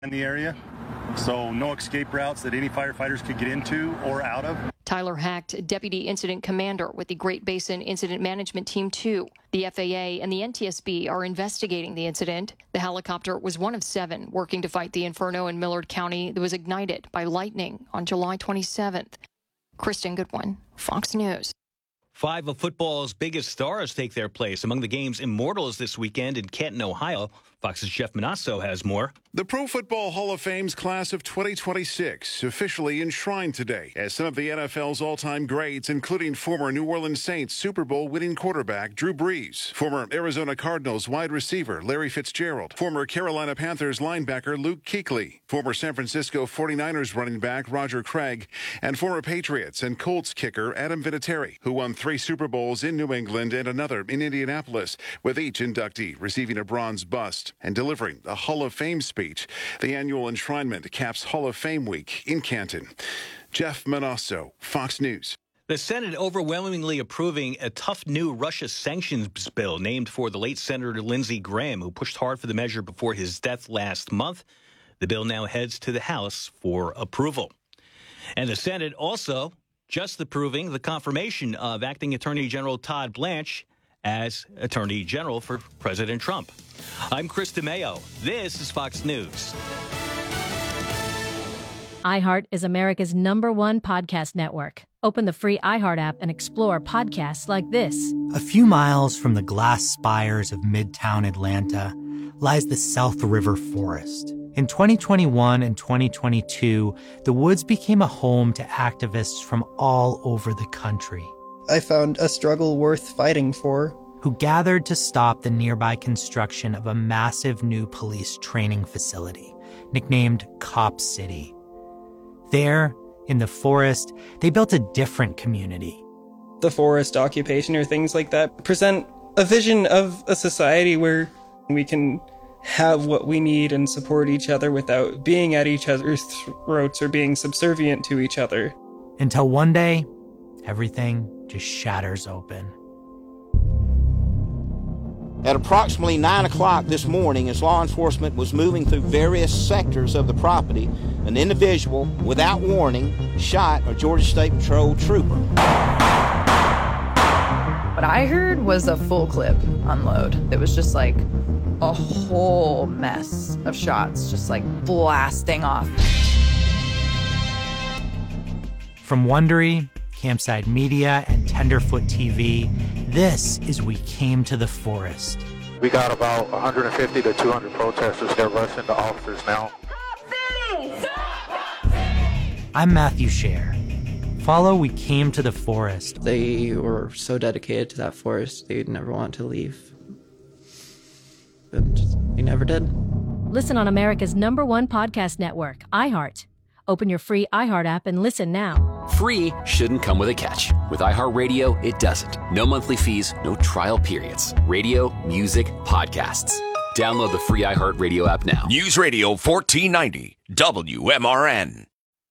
in the area, so no escape routes that any firefighters could get into or out of. Tyler Hacht, Deputy Incident Commander with the Great Basin Incident Management Team 2. The FAA and the NTSB are investigating the incident. The helicopter was one of 7 working to fight the inferno in Millard County that was ignited by lightning on July 27th. Kristen Goodwin, Fox News. 5 of football's biggest stars take their place among the game's immortals this weekend in Canton, Ohio. Fox's Jeff Manasso has more. The Pro Football Hall of Fame's class of 2026 officially enshrined today as some of the NFL's all-time greats, including former New Orleans Saints Super Bowl winning quarterback Drew Brees, former Arizona Cardinals wide receiver Larry Fitzgerald, former Carolina Panthers linebacker Luke Kuechly, former San Francisco 49ers running back Roger Craig, and former Patriots and Colts kicker Adam Vinatieri, who won 3 Super Bowls in New England and another in Indianapolis, with each inductee receiving a bronze bust and delivering a Hall of Fame speech. The annual enshrinement caps Hall of Fame week in Canton. Jeff Manasso, Fox News. The Senate overwhelmingly approving a tough new Russia sanctions bill named for the late Senator Lindsey Graham, who pushed hard for the measure before his death last month. The bill now heads to the House for approval. And the Senate also just approving the confirmation of Acting Attorney General Todd Blanche as Attorney General for President Trump. I'm Chris DeMeo. This is Fox News. iHeart is America's #1 podcast network. Open the free iHeart app and explore podcasts like this. A few miles from the glass spires of Midtown Atlanta lies the South River Forest. In 2021 and 2022, the woods became a home to activists from all over the country. I found a struggle worth fighting for. Who gathered to stop the nearby construction of a massive new police training facility, nicknamed Cop City. There, in the forest, they built a different community. The forest occupation or things like that present a vision of a society where we can have what we need and support each other without being at each other's throats or being subservient to each other. Until one day, everything just shatters open. At approximately 9 o'clock this morning, as law enforcement was moving through various sectors of the property, an individual, without warning, shot a Georgia State Patrol trooper. What I heard was a full clip unload. It was just like a whole mess of shots, just like blasting off. From Wondery, Campside Media, and Tenderfoot TV, this is We Came to the Forest. We got about 150 to 200 protesters. They're rushing the officers now. I'm Matthew Scher. Follow We Came to the Forest. They were so dedicated to that forest, they'd never want to leave. And they never did. Listen on America's #1 podcast network, iHeart. Open your free iHeart app and listen now. Free shouldn't come with a catch. With iHeartRadio, it doesn't. No monthly fees, no trial periods. Radio, music, podcasts. Download the free iHeartRadio app now. News Radio 1490, WMRN.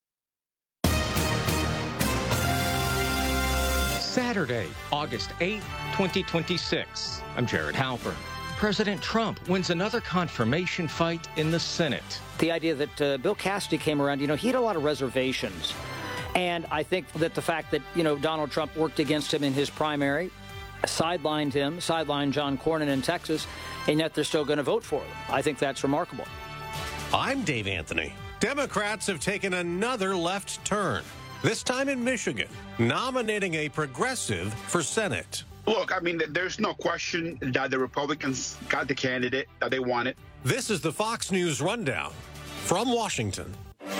Saturday, August 8th, 2026. I'm Jared Halpern. President Trump wins another confirmation fight in the Senate. The idea that Bill Cassidy came around, he had a lot of reservations. And I think that the fact that, Donald Trump worked against him in his primary, sidelined John Cornyn in Texas, and yet they're still going to vote for him. I think that's remarkable. I'm Dave Anthony. Democrats have taken another left turn, this time in Michigan, nominating a progressive for Senate. Look, there's no question that the Republicans got the candidate that they wanted. This is the Fox News Rundown from Washington.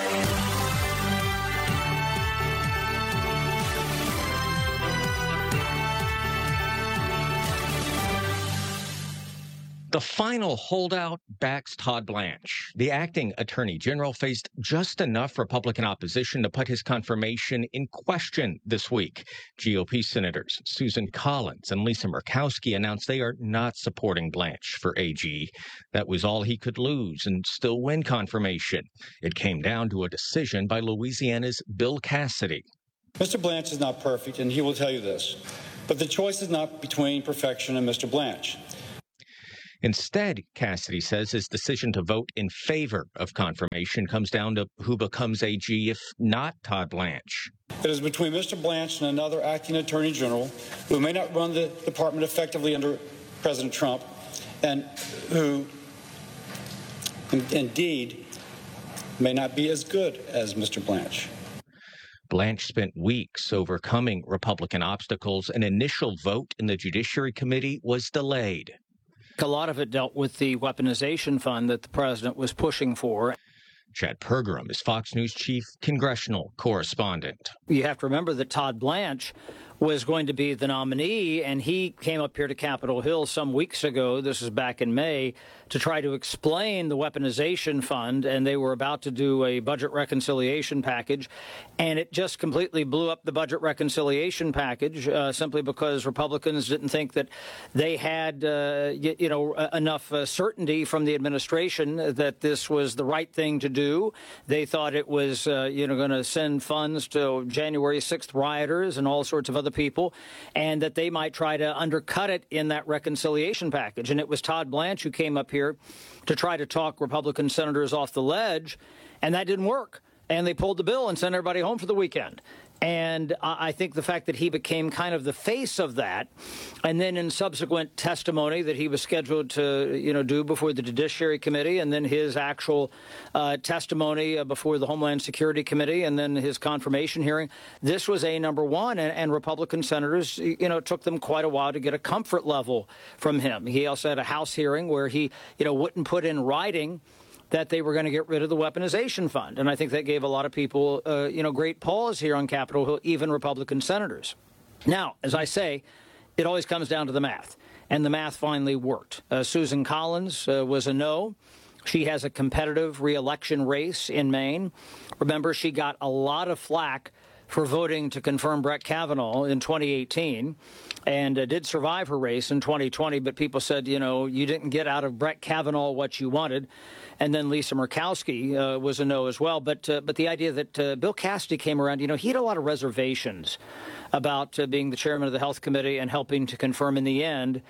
The final holdout backs Todd Blanche. The acting attorney general faced just enough Republican opposition to put his confirmation in question this week. GOP senators Susan Collins and Lisa Murkowski announced they are not supporting Blanche for AG. That was all he could lose and still win confirmation. It came down to a decision by Louisiana's Bill Cassidy. Mr. Blanche is not perfect, and he will tell you this. But the choice is not between perfection and Mr. Blanche. Instead, Cassidy says his decision to vote in favor of confirmation comes down to who becomes AG if not Todd Blanche. It is between Mr. Blanche and another acting attorney general who may not run the department effectively under President Trump and who indeed may not be as good as Mr. Blanche. Blanche spent weeks overcoming Republican obstacles. An initial vote in the Judiciary Committee was delayed. A lot of it dealt with the weaponization fund that the president was pushing for. Chad Pergram is Fox News chief congressional correspondent. You have to remember that Todd Blanche was going to be the nominee, and he came up here to Capitol Hill some weeks ago, this is back in May, to try to explain the weaponization fund, and they were about to do a budget reconciliation package, and it just completely blew up the budget reconciliation package simply because Republicans didn't think that they had, enough certainty from the administration that this was the right thing to do. They thought it was, going to send funds to January 6th rioters and all sorts of other people, and that they might try to undercut it in that reconciliation package. And it was Todd Blanche who came up here to try to talk Republican senators off the ledge, and that didn't work. And they pulled the bill and sent everybody home for the weekend. And I think the fact that he became kind of the face of that, and then in subsequent testimony that he was scheduled to, do before the Judiciary Committee, and then his actual testimony before the Homeland Security Committee, and then his confirmation hearing, this was a number one. And Republican senators, it took them quite a while to get a comfort level from him. He also had a House hearing where he, wouldn't put in writing that they were going to get rid of the weaponization fund. And I think that gave a lot of people, great pause here on Capitol Hill, even Republican senators. Now, as I say, it always comes down to the math. And the math finally worked. Susan Collins was a no. She has a competitive re-election race in Maine. Remember, she got a lot of flack for voting to confirm Brett Kavanaugh in 2018 and did survive her race in 2020. But people said, you didn't get out of Brett Kavanaugh what you wanted. And then Lisa Murkowski was a no as well. But the idea that Bill Cassidy came around, he had a lot of reservations about being the chairman of the Health Committee and helping to confirm in the end,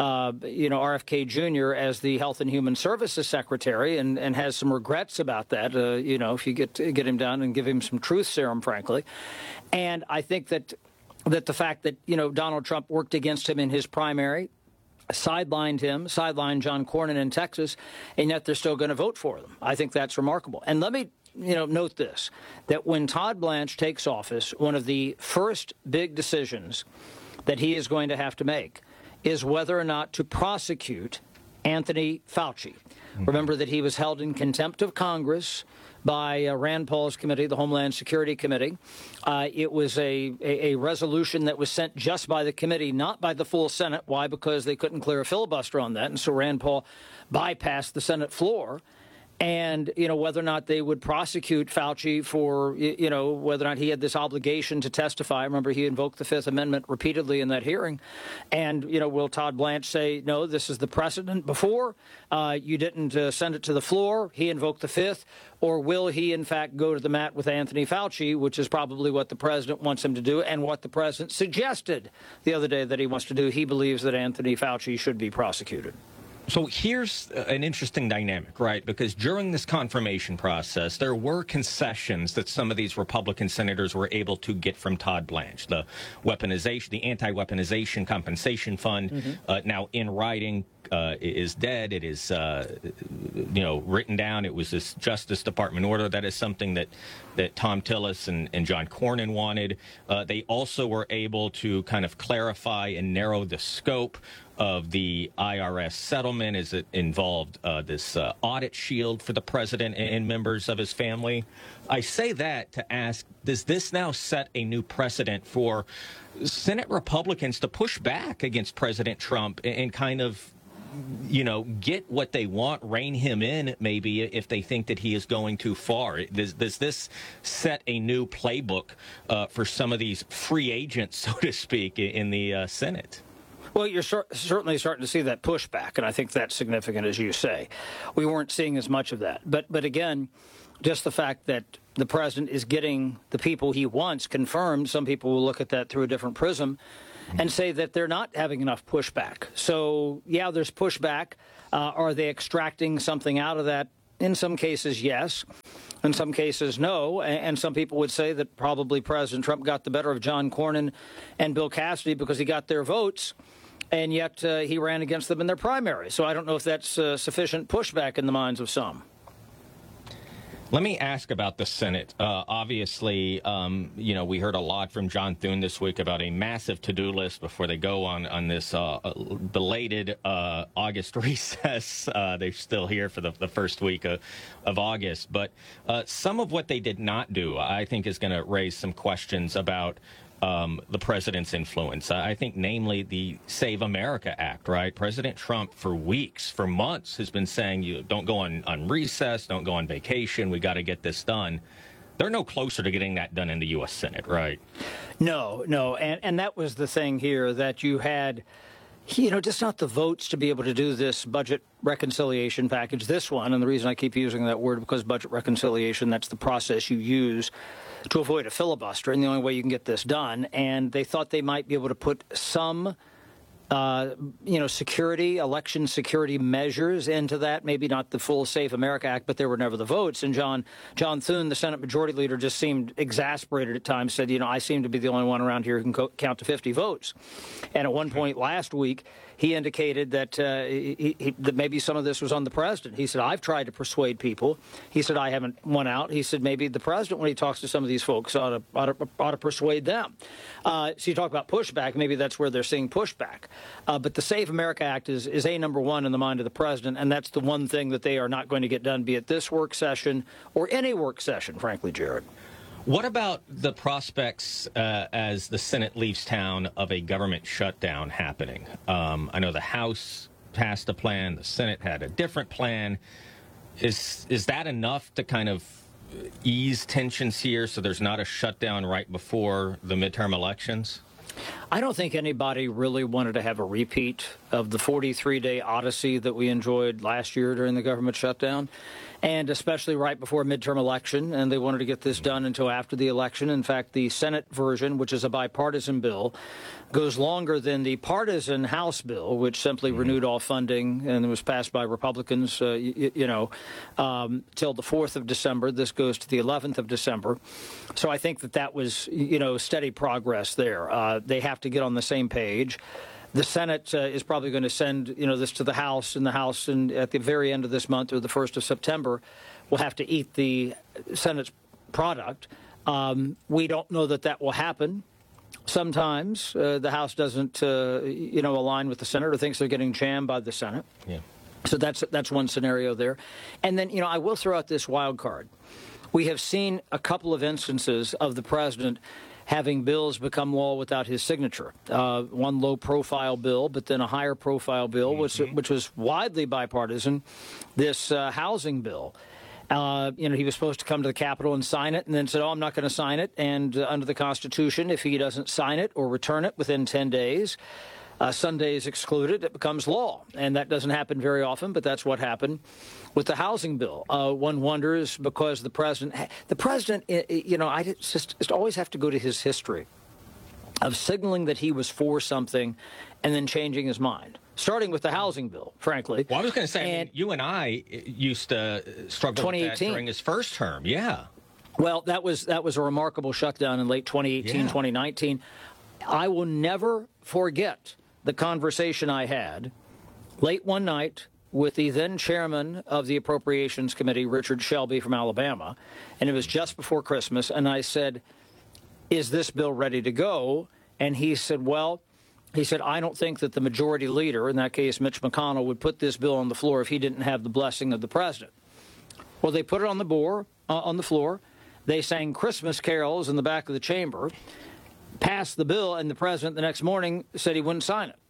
RFK Jr. as the Health and Human Services Secretary, and has some regrets about that, if you get him down and give him some truth serum, frankly. And I think that the fact that, Donald Trump worked against him in his primary, sidelined John Cornyn in Texas, and yet they're still going to vote for them. I think that's remarkable. And let me, note this, that when Todd Blanche takes office, one of the first big decisions that he is going to have to make is whether or not to prosecute Anthony Fauci. Remember that he was held in contempt of Congress by Rand Paul's committee, the Homeland Security Committee. It was a resolution that was sent just by the committee, not by the full Senate. Why? Because they couldn't clear a filibuster on that. And so Rand Paul bypassed the Senate floor. And, whether or not they would prosecute Fauci for, whether or not he had this obligation to testify. Remember, he invoked the Fifth Amendment repeatedly in that hearing. And, will Todd Blanche say, no, this is the precedent before? You didn't send it to the floor. He invoked the Fifth. Or will he, in fact, go to the mat with Anthony Fauci, which is probably what the president wants him to do and what the president suggested the other day that he wants to do. He believes that Anthony Fauci should be prosecuted. So here's an interesting dynamic, right? Because during this confirmation process, there were concessions that some of these Republican senators were able to get from Todd Blanche. The weaponization, the anti-weaponization compensation fund, now in writing, is dead. It is, written down. It was this Justice Department order. That is something that Tom Tillis and John Cornyn wanted. They also were able to kind of clarify and narrow the scope of the IRS settlement as it involved this audit shield for the president and members of his family. I say that to ask, does this now set a new precedent for Senate Republicans to push back against President Trump and kind of, get what they want, rein him in, maybe, if they think that he is going too far? Does this set a new playbook for some of these free agents, so to speak, in the Senate? Well, you're certainly starting to see that pushback, and I think that's significant, as you say. We weren't seeing as much of that. But again, just the fact that the president is getting the people he wants confirmed, some people will look at that through a different prism. and say that they're not having enough pushback. So, yeah, there's pushback. Are they extracting something out of that? In some cases, yes. In some cases, no. And some people would say that probably President Trump got the better of John Cornyn and Bill Cassidy because he got their votes, and yet he ran against them in their primary. So I don't know if that's sufficient pushback in the minds of some. Let me ask about the Senate. Obviously, we heard a lot from John Thune this week about a massive to-do list before they go on this belated August recess. They're still here for the first week of August. But some of what they did not do, I think, is going to raise some questions about the president's influence. I think, namely, the Save America Act, right? President Trump, for weeks, for months, has been saying, you don't go on recess, don't go on vacation, we got to get this done. They're no closer to getting that done in the U.S. Senate, right? No. And that was the thing here, that you had, just not the votes to be able to do this budget reconciliation package, this one. And the reason I keep using that word, because budget reconciliation, that's the process you use to avoid a filibuster, and the only way you can get this done. And they thought they might be able to put some, election security measures into that. Maybe not the full Safe America Act, but there were never the votes. And John Thune, the Senate Majority Leader, just seemed exasperated at times, said, I seem to be the only one around here who can count to 50 votes. And at one point last week, he indicated that, that maybe some of this was on the president. He said, I've tried to persuade people. He said, I haven't won out. He said, maybe the president, when he talks to some of these folks, ought to persuade them. So you talk about pushback. Maybe that's where they're seeing pushback. But the Save America Act is number one in the mind of the president, and that's the one thing that they are not going to get done, be it this work session or any work session, frankly, Jared. What about the prospects as the Senate leaves town of a government shutdown happening? I know the House passed a plan, the Senate had a different plan. Is that enough to kind of ease tensions here so there's not a shutdown right before the midterm elections? I don't think anybody really wanted to have a repeat of the 43-day odyssey that we enjoyed last year during the government shutdown, and especially right before a midterm election, and they wanted to get this done until after the election. In fact, the Senate version, which is a bipartisan bill, goes longer than the partisan House bill, which simply renewed all funding and was passed by Republicans, till the 4th of December. This goes to the 11th of December. So I think that was, steady progress there. They have to get on the same page. The Senate is probably going to send, this to the House, and the House, and at the very end of this month or the 1st of September, will have to eat the Senate's product. We don't know that will happen. Sometimes the House doesn't, align with the Senate or thinks they're getting jammed by the Senate. Yeah. So that's one scenario there. And then, I will throw out this wild card. We have seen a couple of instances of the president having bills become law without his signature. One low-profile bill, but then a higher-profile bill, which was widely bipartisan, this housing bill. He was supposed to come to the Capitol and sign it, and then said, I'm not going to sign it. And under the Constitution, if he doesn't sign it or return it within 10 days, Sundays excluded, it becomes law. And that doesn't happen very often, but that's what happened with the housing bill. One wonders, because the president, I just always have to go to his history of signaling that he was for something and then changing his mind. Starting with the housing bill, frankly. Well, I was going to say, you and I used to struggle with that during his first term. Yeah. Well, that was a remarkable shutdown in late 2018, 2019. I will never forget the conversation I had late one night with the then chairman of the Appropriations Committee, Richard Shelby from Alabama, and it was just before Christmas, and I said, is this bill ready to go? And he said, I don't think that the majority leader, in that case Mitch McConnell, would put this bill on the floor if he didn't have the blessing of the president. Well, they put it on the floor. They sang Christmas carols in the back of the chamber, passed the bill, and the president the next morning said he wouldn't sign it.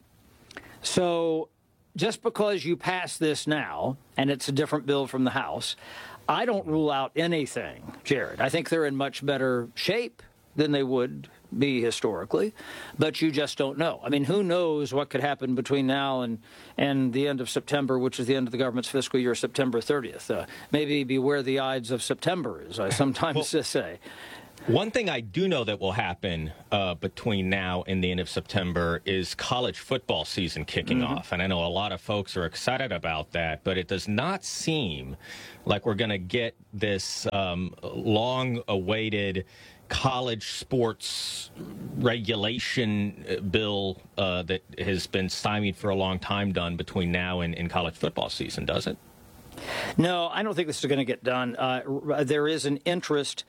So just because you pass this now, and it's a different bill from the House, I don't rule out anything, Jared. I think they're in much better shape than they would be historically, but you just don't know. I mean, who knows what could happen between now and the end of September, which is the end of the government's fiscal year, September 30th. Maybe beware the Ides of September, as I sometimes say. One thing I do know that will happen between now and the end of September is college football season kicking off. And I know a lot of folks are excited about that, but it does not seem like we're going to get this long-awaited college sports regulation bill that has been stymied for a long time done between now and college football season, does it? No, I don't think this is going to get done. There is an interest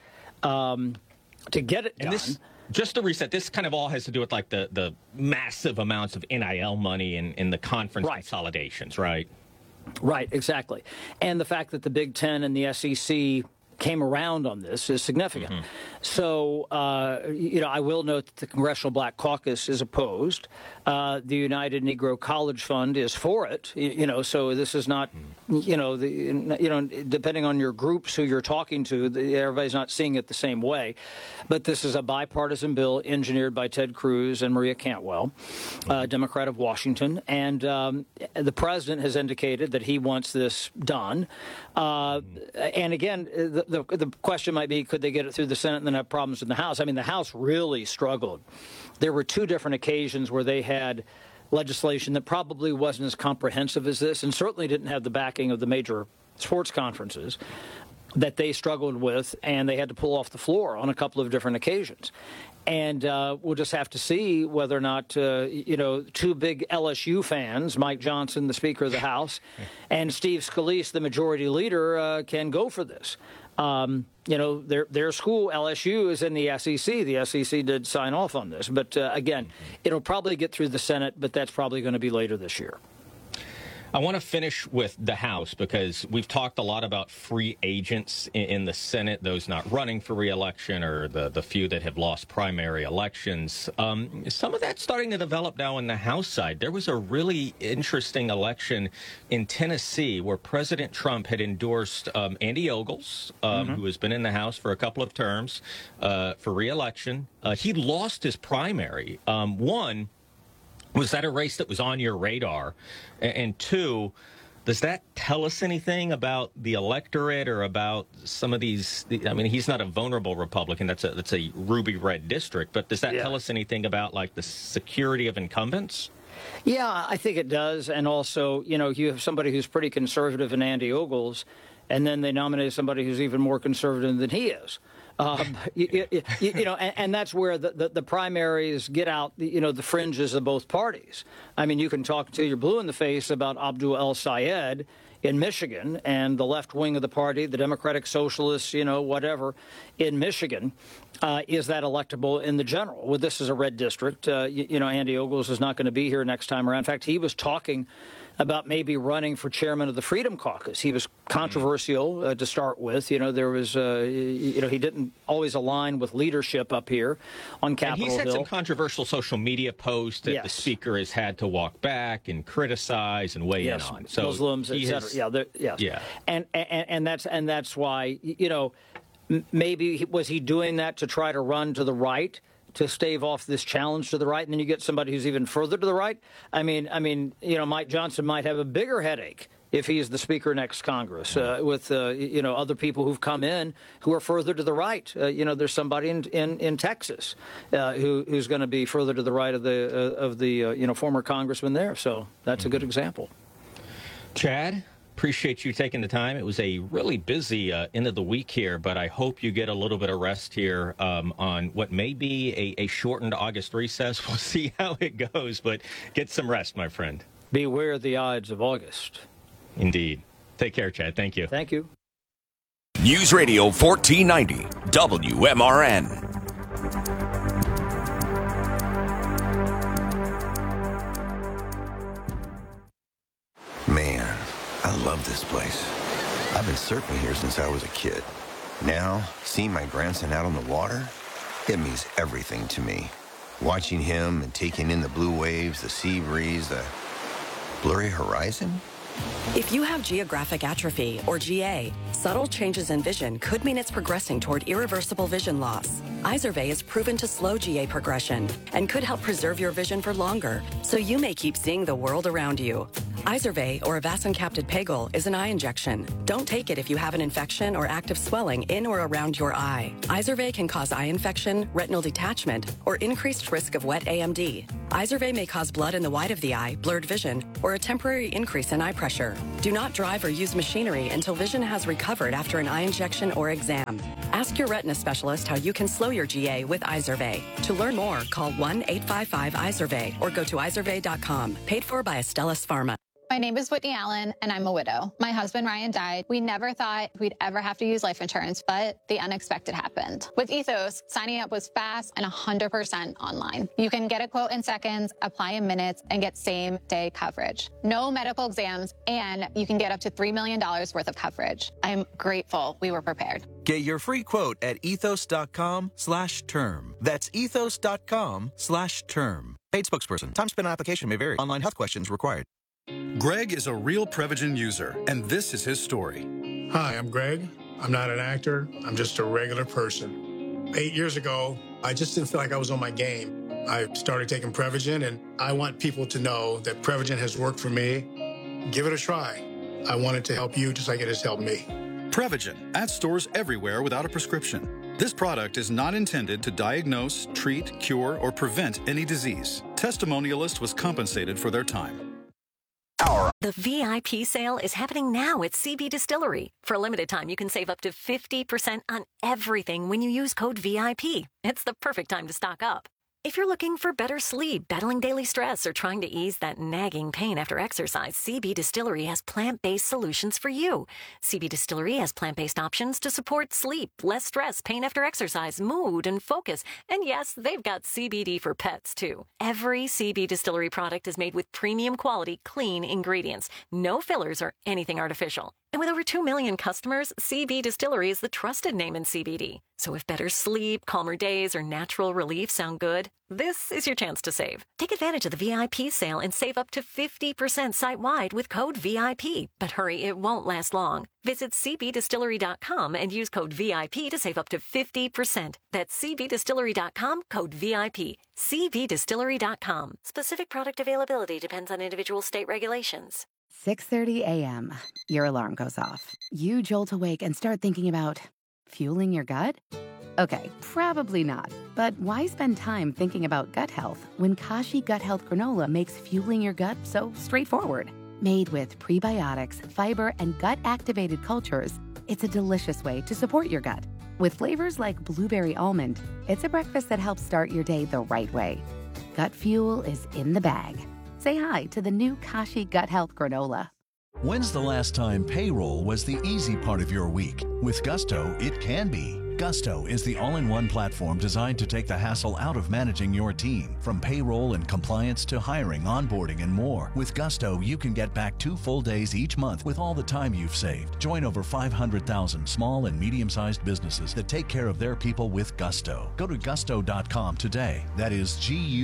to get it done. And just to reset, this kind of all has to do with like the massive amounts of NIL money in the conference consolidations, right? Right, exactly. And the fact that the Big Ten and the SEC came around on this is significant. So, I will note that the Congressional Black Caucus is opposed. The United Negro College Fund is for it. So this is not, depending on your groups who you're talking to, everybody's not seeing it the same way. But this is a bipartisan bill engineered by Ted Cruz and Maria Cantwell, Democrat of Washington. And the president has indicated that he wants this done. And again, the question might be, could they get it through the Senate and then have problems in the House? I mean, the House really struggled. There were two different occasions where they had legislation that probably wasn't as comprehensive as this and certainly didn't have the backing of the major sports conferences that they struggled with, and they had to pull off the floor on a couple of different occasions. And we'll just have to see whether or not, two big LSU fans, Mike Johnson, the Speaker of the House, and Steve Scalise, the Majority Leader, can go for this. Their school, LSU, is in the SEC. The SEC did sign off on this. But, again, it'll probably get through the Senate, but that's probably going to be later this year. I want to finish with the House because we've talked a lot about free agents in the Senate, those not running for re-election or the few that have lost primary elections. Some of that's starting to develop now in the House side. There was a really interesting election in Tennessee where President Trump had endorsed Andy Ogles, who has been in the House for a couple of terms, for re-election. He lost his primary. One, was that a race that was on your radar? And two, does that tell us anything about the electorate or about some of these? I mean, he's not a vulnerable Republican. That's a ruby red district. But does that tell us anything about like the security of incumbents? Yeah, I think it does. And also, you have somebody who's pretty conservative in Andy Ogles, and then they nominate somebody who's even more conservative than he is. And that's where the primaries get out, the fringes of both parties. I mean, you can talk till you're blue in the face about Abdul El-Sayed in Michigan and the left wing of the party, the Democratic Socialists, whatever, in Michigan. Is that electable in the general? Well, this is a red district. Andy Ogles is not going to be here next time around. In fact, he was talking about maybe running for chairman of the Freedom Caucus. He was controversial to start with. There was, he didn't always align with leadership up here on Capitol Hill. And he's had some controversial social media posts that the speaker has had to walk back and criticize and weigh in on. So Muslims, etc. And that's why, maybe was he doing that to try to run to the right, to stave off this challenge to the right, and then you get somebody who's even further to the right? I mean, Mike Johnson might have a bigger headache if he's the Speaker next Congress with, other people who've come in who are further to the right. There's somebody in Texas who's going to be further to the right of the former congressman there. So that's a good example. Chad, appreciate you taking the time. It was a really busy end of the week here, but I hope you get a little bit of rest here on what may be a shortened August recess. We'll see how it goes, but get some rest, my friend. Beware the Ides of August. Indeed. Take care, Chad. Thank you. Thank you. News Radio 1490, WMRN. Man, I love this place. I've been surfing here since I was a kid. Now, seeing my grandson out on the water, it means everything to me. Watching him and taking in the blue waves, the sea breeze, the blurry horizon. If you have geographic atrophy, or GA, subtle changes in vision could mean it's progressing toward irreversible vision loss. Izervay is proven to slow GA progression and could help preserve your vision for longer, so you may keep seeing the world around you. Izervay, or Avastin-capted Pagol, is an eye injection. Don't take it if you have an infection or active swelling in or around your eye. Izervay can cause eye infection, retinal detachment, or increased risk of wet AMD. Izervay may cause blood in the white of the eye, blurred vision, or a temporary increase in eye pressure. Do not drive or use machinery until vision has recovered after an eye injection or exam. Ask your retina specialist how you can slow your GA with Izervay. To learn more, call 1-855-IZERVAY or go to izervay.com. Paid for by Astellas Pharma. My name is Whitney Allen, and I'm a widow. My husband, Ryan, died. We never thought we'd ever have to use life insurance, but the unexpected happened. With Ethos, signing up was fast and 100% online. You can get a quote in seconds, apply in minutes, and get same-day coverage. No medical exams, and you can get up to $3 million worth of coverage. I'm grateful we were prepared. Get your free quote at ethos.com/term. That's ethos.com/term. Paid spokesperson. Time spent on application may vary. Online health questions required. Greg is a real Prevagen user, and this is his story. Hi, I'm Greg. I'm not an actor. I'm just a regular person. 8 years ago, I just didn't feel like I was on my game. I started taking Prevagen, and I want people to know that Prevagen has worked for me. Give it a try. I want it to help you just like it has helped me. Prevagen, at stores everywhere without a prescription. This product is not intended to diagnose, treat, cure, or prevent any disease. Testimonialist was compensated for their time. The VIP sale is happening now at CB Distillery. For a limited time, you can save up to 50% on everything when you use code VIP. It's the perfect time to stock up. If you're looking for better sleep, battling daily stress, or trying to ease that nagging pain after exercise, CB Distillery has plant-based solutions for you. CB Distillery has plant-based options to support sleep, less stress, pain after exercise, mood, and focus. And yes, they've got CBD for pets, too. Every CB Distillery product is made with premium quality, clean ingredients. No fillers or anything artificial. And with over 2 million customers, CB Distillery is the trusted name in CBD. So if better sleep, calmer days, or natural relief sound good, this is your chance to save. Take advantage of the VIP sale and save up to 50% site-wide with code VIP. But hurry, it won't last long. Visit cbdistillery.com and use code VIP to save up to 50%. That's cbdistillery.com, code VIP. cbdistillery.com. Specific product availability depends on individual state regulations. 6:30 a.m. Your alarm goes off. You jolt awake and start thinking about fueling your gut? Okay, probably not. But why spend time thinking about gut health when Kashi Gut Health Granola makes fueling your gut so straightforward? Made with prebiotics, fiber, and gut-activated cultures, it's a delicious way to support your gut. With flavors like blueberry almond, it's a breakfast that helps start your day the right way. Gut fuel is in the bag. Say hi to the new Kashi Gut Health Granola. When's the last time payroll was the easy part of your week? With Gusto, it can be. Gusto is the all-in-one platform designed to take the hassle out of managing your team. From payroll and compliance to hiring, onboarding, and more. With Gusto, you can get back 2 full days each month with all the time you've saved. Join over 500,000 small and medium-sized businesses that take care of their people with Gusto. Go to gusto.com today. That is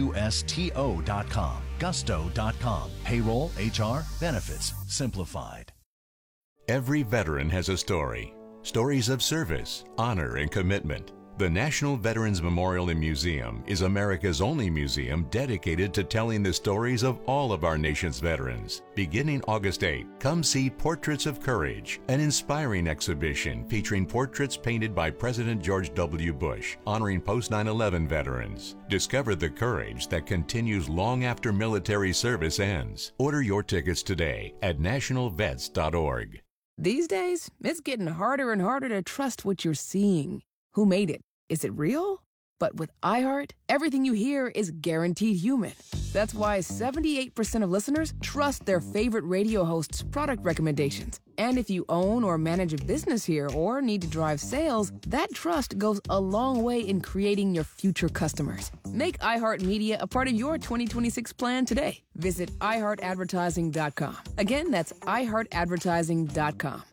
GUSTO.com. Gusto.com. Payroll, HR, benefits, simplified. Every veteran has a story. Stories of service, honor, and commitment. The National Veterans Memorial and Museum is America's only museum dedicated to telling the stories of all of our nation's veterans. Beginning August 8, come see Portraits of Courage, an inspiring exhibition featuring portraits painted by President George W. Bush, honoring post-9/11 veterans. Discover the courage that continues long after military service ends. Order your tickets today at nationalvets.org. These days, it's getting harder and harder to trust what you're seeing. Who made it? Is it real? But with iHeart, everything you hear is guaranteed human. That's why 78% of listeners trust their favorite radio hosts' product recommendations. And if you own or manage a business here or need to drive sales, that trust goes a long way in creating your future customers. Make iHeartMedia a part of your 2026 plan today. Visit iHeartAdvertising.com. Again, that's iHeartAdvertising.com.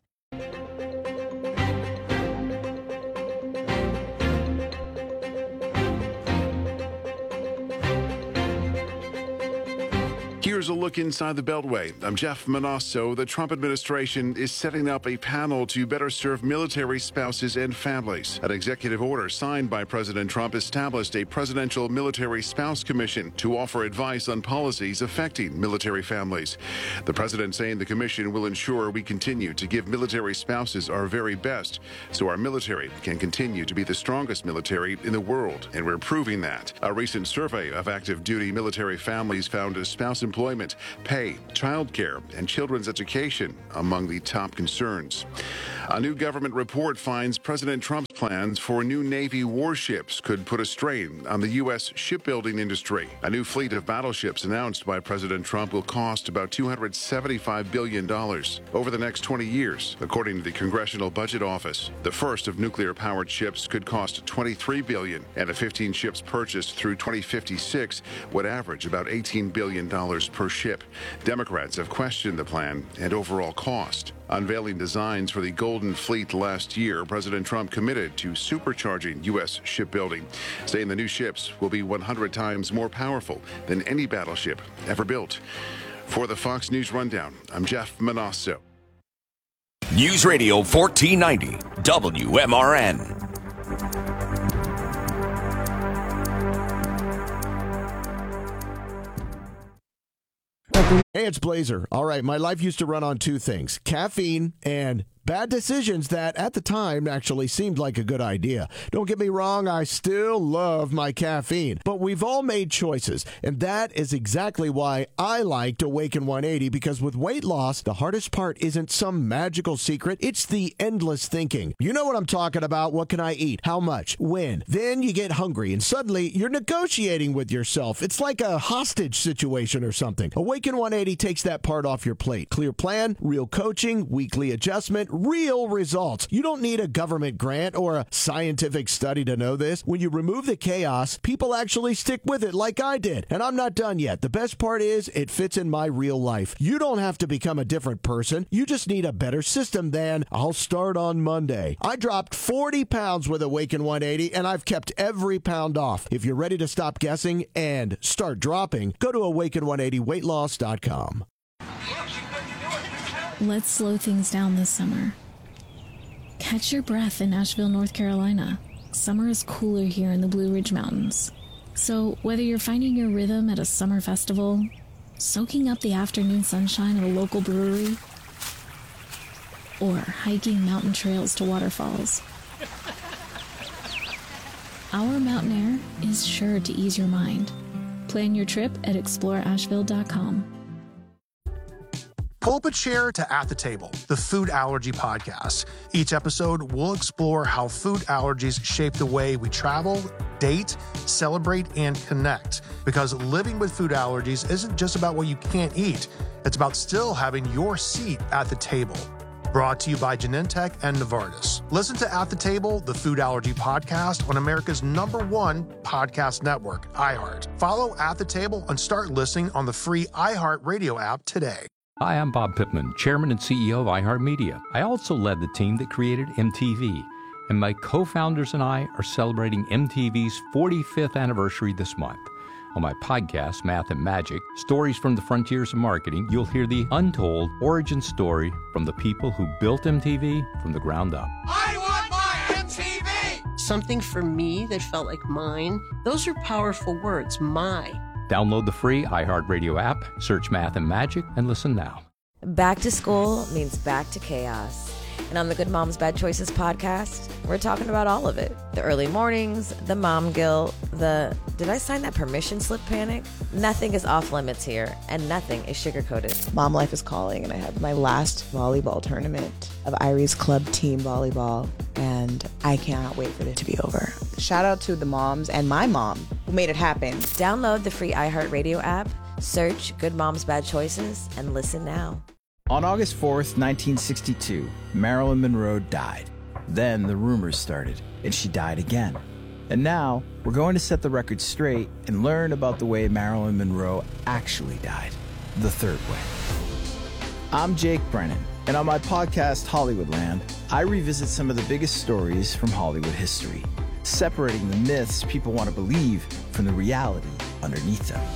Here's Here's a look inside the Beltway. I'm Jeff Manasso. The Trump administration is setting up a panel to better serve military spouses and families. An executive order signed by President Trump established a Presidential Military Spouse Commission to offer advice on policies affecting military families. The president saying the commission will ensure we continue to give military spouses our very best so our military can continue to be the strongest military in the world, and we're proving that. A recent survey of active duty military families found spouse employment, pay, childcare, and children's education among the top concerns. A new government report finds President Trump's plans for new Navy warships could put a strain on the U.S. shipbuilding industry. A new fleet of battleships announced by President Trump will cost about $275 billion over the next 20 years, according to the Congressional Budget Office. The first of nuclear-powered ships could cost $23 billion, and the 15 ships purchased through 2056 would average about $18 billion per ship. Democrats have questioned the plan and overall cost. Unveiling designs for the Golden Fleet last year, President Trump committed to supercharging U.S. shipbuilding, saying the new ships will be 100 times more powerful than any battleship ever built. For the Fox News Rundown, I'm Jeff Manasso. News Radio 1490, WMRN. Hey, it's Blazer. All right, my life used to run on two things: caffeine and bad decisions that at the time actually seemed like a good idea. Don't get me wrong, I still love my caffeine, but we've all made choices, and that is exactly why I liked Awaken 180, because with weight loss, the hardest part isn't some magical secret, it's the endless thinking. You know what I'm talking about. What can I eat? How much? When? Then you get hungry, and suddenly you're negotiating with yourself. It's like a hostage situation or something. Awaken 180 takes that part off your plate. Clear plan, real coaching, weekly adjustment, real results. You don't need a government grant or a scientific study to know this. When you remove the chaos, people actually stick with it like I did. And I'm not done yet. The best part is it fits in my real life. You don't have to become a different person. You just need a better system than I'll start on Monday. I dropped 40 pounds with Awaken 180 and I've kept every pound off. If you're ready to stop guessing and start dropping, go to awaken180weightloss.com. Let's slow things down this summer. Catch your breath in Asheville, North Carolina. Summer is cooler here in the Blue Ridge Mountains. So whether you're finding your rhythm at a summer festival, soaking up the afternoon sunshine at a local brewery, or hiking mountain trails to waterfalls, our mountain air is sure to ease your mind. Plan your trip at exploreasheville.com. Pull up a chair to At the Table, the food allergy podcast. Each episode, we'll explore how food allergies shape the way we travel, date, celebrate, and connect. Because living with food allergies isn't just about what you can't eat. It's about still having your seat at the table. Brought to you by Genentech and Novartis. Listen to At the Table, the food allergy podcast on America's #1 podcast network, iHeart. Follow At the Table and start listening on the free iHeart Radio app today. Hi, I'm Bob Pittman, Chairman and CEO of iHeartMedia. I also led the team that created MTV, and my co-founders and I are celebrating MTV's 45th anniversary this month. On my podcast, Math and Magic, Stories from the Frontiers of Marketing, you'll hear the untold origin story from the people who built MTV from the ground up. I want my MTV! Something for me that felt like mine. Those are powerful words, my. Download the free iHeartRadio app, search Math and Magic, and listen now. Back to school means back to chaos. And on the Good Moms Bad Choices podcast, we're talking about all of it. The early mornings, the mom guilt, the did I sign that permission slip panic? Nothing is off limits here, and nothing is sugar-coated. Mom life is calling, and I had my last volleyball tournament of Irie's club team volleyball, and I cannot wait for it to be over. Shout out to the moms and my mom who made it happen. Download the free iHeartRadio app, search Good Moms Bad Choices, and listen now. On August 4th, 1962, Marilyn Monroe died. Then the rumors started, and she died again. And now, we're going to set the record straight and learn about the way Marilyn Monroe actually died, the third way. I'm Jake Brennan, and on my podcast, Hollywoodland, I revisit some of the biggest stories from Hollywood history, separating the myths people want to believe from the reality underneath them.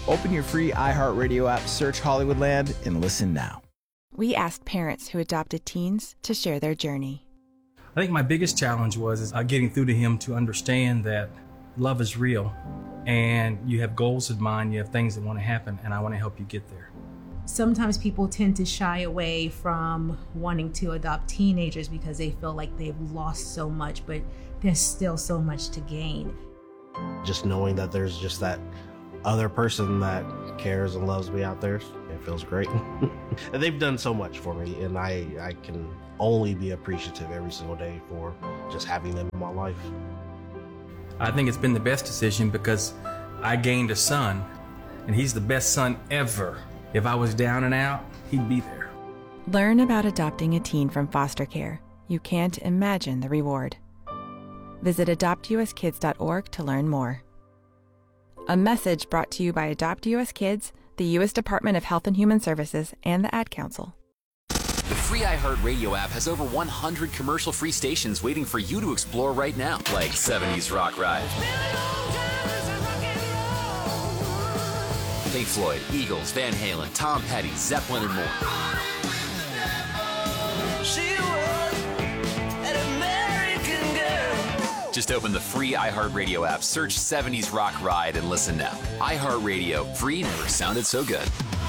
Open your free iHeartRadio app, search Hollywoodland, and listen now. We asked parents who adopted teens to share their journey. I think my biggest challenge was getting through to him to understand that love is real and you have goals in mind, you have things that want to happen, and I want to help you get there. Sometimes people tend to shy away from wanting to adopt teenagers because they feel like they've lost so much, but there's still so much to gain. Just knowing that there's just that other person that cares and loves me out there, it feels great. And they've done so much for me, and I can only be appreciative every single day for just having them in my life. I think it's been the best decision because I gained a son, and he's the best son ever. If I was down and out, he'd be there. Learn about adopting a teen from foster care. You can't imagine the reward. Visit adoptuskids.org to learn more. A message brought to you by Adopt US Kids, the U.S. Department of Health and Human Services, and the Ad Council. The free iHeartRadio app has over 100 commercial-free stations waiting for you to explore right now, like 70s Rock Ride, Pink Floyd, Eagles, Van Halen, Tom Petty, Zeppelin, and more. Just open the free iHeartRadio app, search 70s Rock Ride, and listen now. iHeartRadio, free never sounded so good.